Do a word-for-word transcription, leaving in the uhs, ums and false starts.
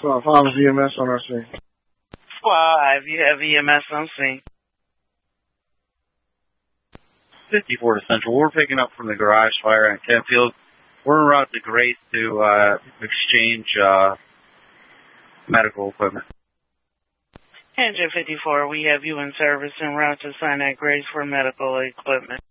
Squad five is E M S on our scene. Squad five, you have E M S on scene. fifty-four to Central. We're picking up from the garage fire in Kentfield. We're en route to Grace to uh, exchange uh, medical equipment. Engine fifty-four, we have you in service en route to Sinai Grace for medical equipment.